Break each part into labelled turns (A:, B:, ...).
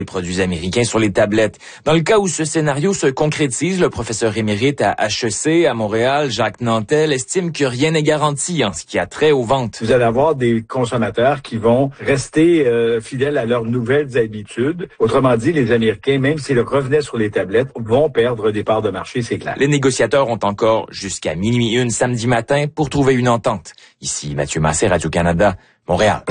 A: Les produits américains sur les tablettes. Dans le cas où ce scénario se concrétise, le professeur émérite à HEC, à Montréal, Jacques Nantel, estime que rien n'est garanti en ce qui a trait aux ventes.
B: Vous allez avoir des consommateurs qui vont rester fidèles à leurs nouvelles habitudes. Autrement dit, les Américains, même s'ils revenaient sur les tablettes, vont perdre des parts de marché, c'est clair.
A: Les négociateurs ont encore jusqu'à 12:01 samedi matin pour trouver une entente. Ici Mathieu Massé, Radio-Canada, Montréal.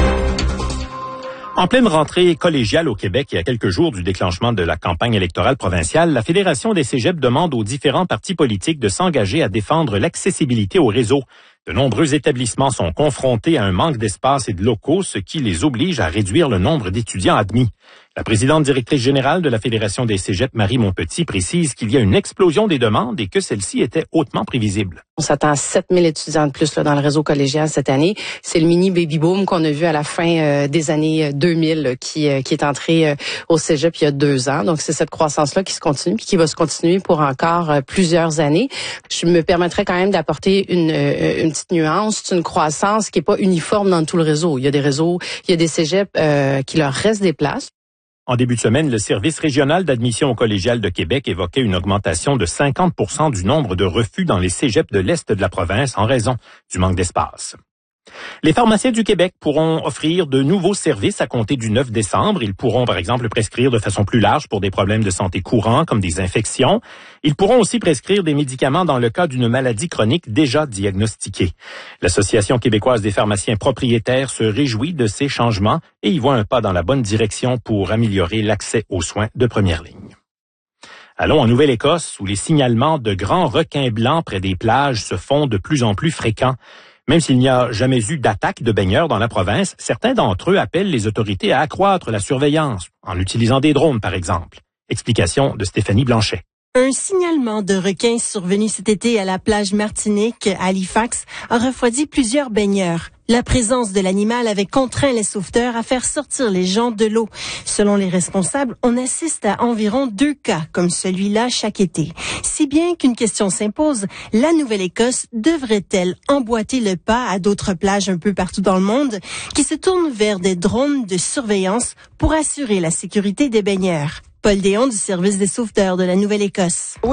C: En pleine rentrée collégiale au Québec, il y a quelques jours du déclenchement de la campagne électorale provinciale, la Fédération des cégeps demande aux différents partis politiques de s'engager à défendre l'accessibilité au réseau. De nombreux établissements sont confrontés à un manque d'espace et de locaux, ce qui les oblige à réduire le nombre d'étudiants admis. La présidente directrice générale de la Fédération des cégeps, Marie Montpetit, précise qu'il y a une explosion des demandes et que celle-ci était hautement prévisible.
D: On s'attend à 7000 étudiants de plus dans le réseau collégial cette année. C'est le mini baby boom qu'on a vu à la fin des années 2000 qui est entré au cégep il y a 2 ans. Donc c'est cette croissance-là qui se continue puis qui va se continuer pour encore plusieurs années. Je me permettrais quand même d'apporter une petite nuance. C'est une croissance qui est pas uniforme dans tout le réseau. Il y a des réseaux, il y a des cégeps qui leur restent des places.
C: En début de semaine, le service régional d'admission au collégial de Québec évoquait une augmentation de 50% du nombre de refus dans les cégeps de l'Est de la province en raison du manque d'espace. Les pharmaciens du Québec pourront offrir de nouveaux services à compter du 9 décembre. Ils pourront, par exemple, prescrire de façon plus large pour des problèmes de santé courants, comme des infections. Ils pourront aussi prescrire des médicaments dans le cas d'une maladie chronique déjà diagnostiquée. L'Association québécoise des pharmaciens propriétaires se réjouit de ces changements et y voit un pas dans la bonne direction pour améliorer l'accès aux soins de première ligne. Allons en Nouvelle-Écosse, où les signalements de grands requins blancs près des plages se font de plus en plus fréquents. Même s'il n'y a jamais eu d'attaque de baigneurs dans la province, certains d'entre eux appellent les autorités à accroître la surveillance, en utilisant des drones par exemple. Explication de Stéphanie Blanchet.
E: Un signalement de requins survenu cet été à la plage Martinique, à Halifax, a refroidi plusieurs baigneurs. La présence de l'animal avait contraint les sauveteurs à faire sortir les gens de l'eau. Selon les responsables, on assiste à environ 2 cas comme celui-là chaque été. Si bien qu'une question s'impose, la Nouvelle-Écosse devrait-elle emboîter le pas à d'autres plages un peu partout dans le monde qui se tournent vers des drones de surveillance pour assurer la sécurité des baigneurs? Paul Déon du service des sauveteurs de la Nouvelle-Écosse. On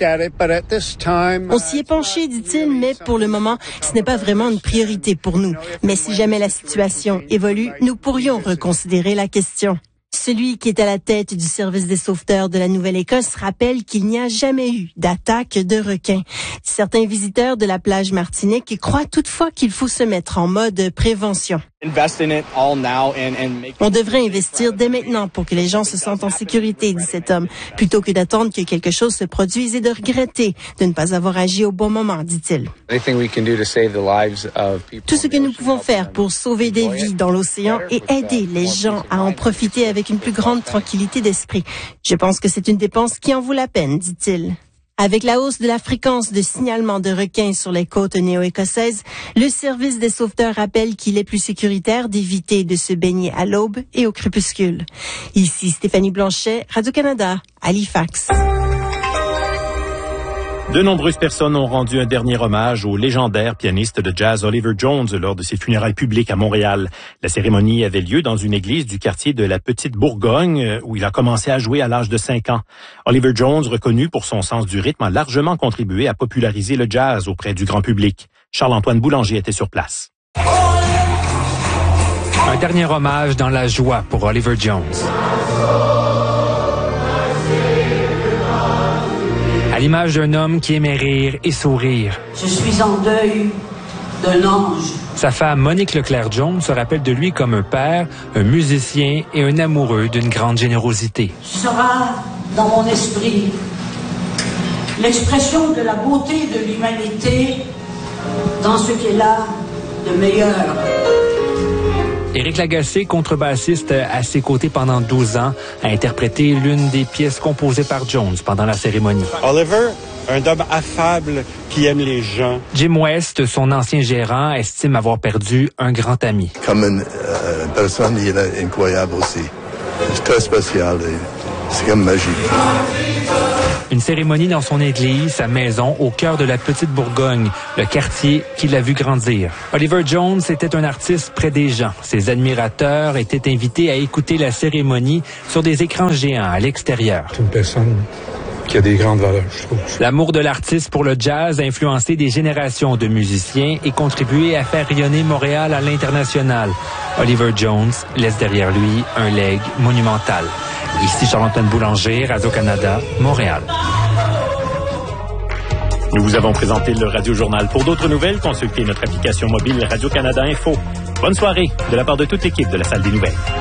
E: s'y est penché, dit-il, mais pour le moment, ce n'est pas vraiment une priorité pour nous. Mais si jamais la situation évolue, nous pourrions reconsidérer la question. Celui qui est à la tête du service des sauveteurs de la Nouvelle-Écosse rappelle qu'il n'y a jamais eu d'attaque de requins. Certains visiteurs de la plage Martinique croient toutefois qu'il faut se mettre en mode prévention. On devrait investir dès maintenant pour que les gens se sentent en sécurité, dit cet homme, plutôt que d'attendre que quelque chose se produise et de regretter de ne pas avoir agi au bon moment, dit-il. Tout ce que nous pouvons faire pour sauver des vies dans l'océan et aider les gens à en profiter avec une plus grande tranquillité d'esprit. Je pense que c'est une dépense qui en vaut la peine, dit-il. Avec la hausse de la fréquence de signalement de requins sur les côtes néo-écossaises, le service des sauveteurs rappelle qu'il est plus sécuritaire d'éviter de se baigner à l'aube et au crépuscule. Ici Stéphanie Blanchet, Radio-Canada, Halifax.
C: De nombreuses personnes ont rendu un dernier hommage au légendaire pianiste de jazz Oliver Jones lors de ses funérailles publiques à Montréal. La cérémonie avait lieu dans une église du quartier de la Petite Bourgogne, où il a commencé à jouer à l'âge de 5 ans. Oliver Jones, reconnu pour son sens du rythme, a largement contribué à populariser le jazz auprès du grand public. Charles-Antoine Boulanger était sur place.
F: Un dernier hommage dans la joie pour Oliver Jones. À l'image d'un homme qui aimait rire et sourire.
G: Je suis en deuil d'un ange.
F: Sa femme, Monique Leclerc-Jones, se rappelle de lui comme un père, un musicien et un amoureux d'une grande générosité.
G: Tu seras dans mon esprit l'expression de la beauté de l'humanité dans ce qu'elle a de meilleur.
F: Éric Lagacé, contrebassiste à ses côtés pendant 12 ans, a interprété l'une des pièces composées par Jones pendant la cérémonie.
H: Oliver, un homme affable qui aime les gens.
F: Jim West, son ancien gérant, estime avoir perdu un grand ami.
I: Comme une personne, il est incroyable aussi. C'est très spécial. C'est comme magique.
F: Une cérémonie dans son église, sa maison, au cœur de la petite Bourgogne, le quartier qui l'a vu grandir. Oliver Jones était un artiste près des gens. Ses admirateurs étaient invités à écouter la cérémonie sur des écrans géants à l'extérieur.
J: C'est une personne qui a des grandes valeurs, je trouve.
F: L'amour de l'artiste pour le jazz a influencé des générations de musiciens et contribué à faire rayonner Montréal à l'international. Oliver Jones laisse derrière lui un legs monumental. Ici Charles-Antoine Boulanger, Radio-Canada, Montréal.
C: Nous vous avons présenté le Radio-Journal. Pour d'autres nouvelles, consultez notre application mobile Radio-Canada Info. Bonne soirée de la part de toute l'équipe de la Salle des Nouvelles.